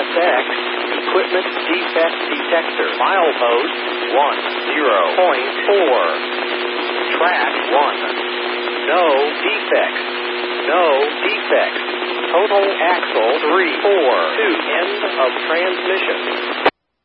WSX, equipment defect detector, milepost 10.4, track 1, no defects, no defects, total axle 3, 4, 2, end of transmission.